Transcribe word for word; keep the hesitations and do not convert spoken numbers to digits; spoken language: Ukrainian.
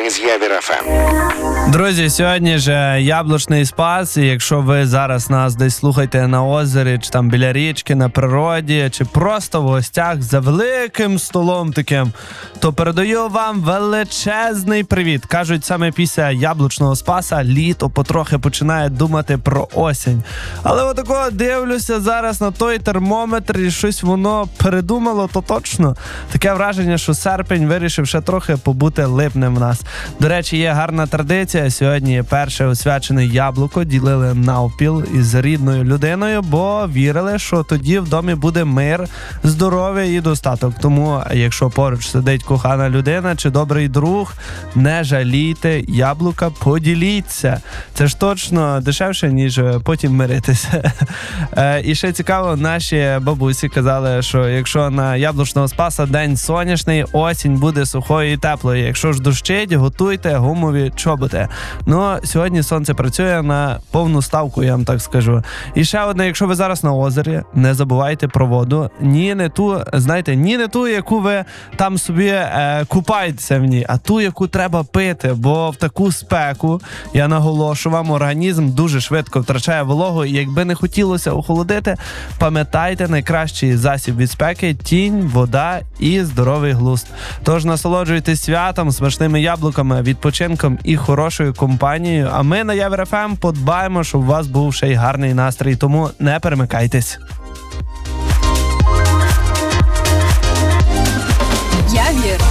з Явір еф ем. Друзі, сьогодні ж яблучний спас, і якщо ви зараз нас десь слухаєте на озері, чи там біля річки, на природі, чи просто в гостях за великим столом таким, то передаю вам величезний привіт. Кажуть, саме після яблучного спаса літо потрохи починає думати про осінь. Але отако дивлюся зараз на той термометр, і щось воно передумало, то точно. Таке враження, що серпень вирішив ще трохи побути липнем в нас. До речі, є гарна традиція. Сьогодні перше освячене яблуко ділили навпіл із рідною людиною, бо вірили, що тоді в домі буде мир, здоров'я і достаток. Тому, якщо поруч сидить кохана людина чи добрий друг, не жалійте яблука, поділіться. Це ж точно дешевше, ніж потім миритися. І ще цікаво, наші бабусі казали, що якщо на яблучного спаса день сонячний, осінь буде сухою і теплою. Якщо ж дощить, готуйте гумові чоботи. Ну, сьогодні сонце працює на повну ставку, я вам так скажу. І ще одне, якщо ви зараз на озері, не забувайте про воду. Ні, не ту, знаєте, ні не ту, яку ви там собі е, купаєтеся в ній, а ту, яку треба пити, бо в таку спеку, я наголошу вам, організм дуже швидко втрачає вологу, і якби не хотілося охолодити, пам'ятайте, найкращий засіб від спеки – тінь, вода і здоровий глузд. Тож насолоджуйтесь святом, смачними яблуками, відпочинком і хорошою компанією. А ми на Явір еф ем подбаємо, щоб у вас був ще й гарний настрій, тому не перемикайтесь. Явір